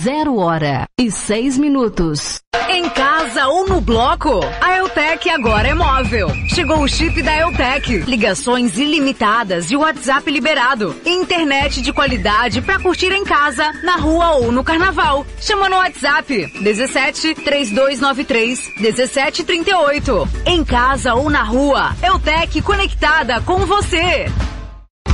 0h06. Em casa ou no bloco, a Eutec agora é móvel. Chegou o chip da Eutec. Ligações ilimitadas e WhatsApp liberado. Internet de qualidade pra curtir em casa, na rua ou no carnaval. Chama no WhatsApp 17 3293 1738. Em casa ou na rua, Eutec conectada com você.